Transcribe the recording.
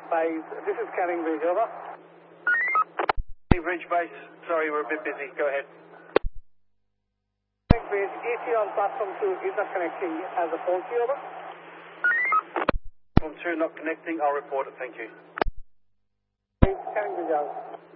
Base, this is Canning Bridge, over. Bridge base, sorry, we're a bit busy. Go ahead. Canning Bridge, ET on platform 2 is not connecting as a faulty, over. Platform 2 not connecting, I'll report it, thank you. Canning Bridge, over.